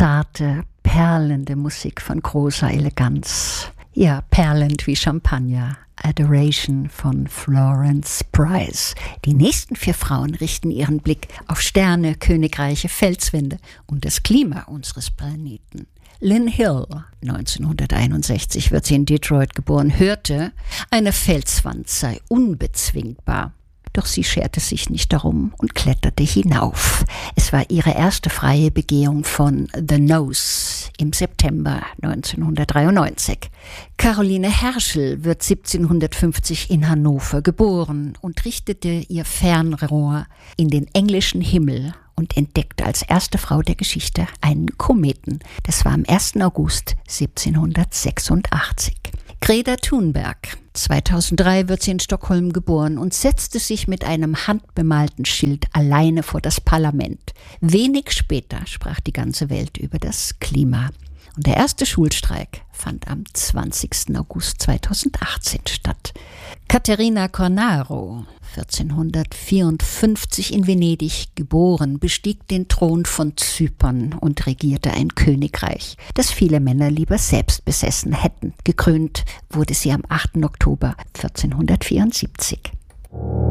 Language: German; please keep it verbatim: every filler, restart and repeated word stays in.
zarte, perlende Musik von großer Eleganz. Ja, perlend wie Champagner. Adoration von Florence Price. Die nächsten vier Frauen richten ihren Blick auf Sterne, Königreiche, Felswände und das Klima unseres Planeten. Lynn Hill, neunzehnhunderteinundsechzig wird sie in Detroit geboren, hörte, eine Felswand sei unbezwingbar. Doch sie scherte sich nicht darum und kletterte hinauf. Es war ihre erste freie Begehung von The Nose im September neunzehnhundertdreiundneunzig. Caroline Herschel wird siebzehnhundertfünfzig in Hannover geboren und richtete ihr Fernrohr in den englischen Himmel und entdeckte als erste Frau der Geschichte einen Kometen. Das war am ersten August siebzehnhundertsechsundachtzig. Greta Thunberg, zweitausenddrei wird sie in Stockholm geboren und setzte sich mit einem handbemalten Schild alleine vor das Parlament. Wenig später sprach die ganze Welt über das Klima. Und der erste Schulstreik fand am zwanzigsten August zweitausendachtzehn statt. Caterina Cornaro, vierzehnhundertvierundfünfzig in Venedig geboren, bestieg den Thron von Zypern und regierte ein Königreich, das viele Männer lieber selbst besessen hätten. Gekrönt wurde sie am achten Oktober vierzehnhundertvierundsiebzig.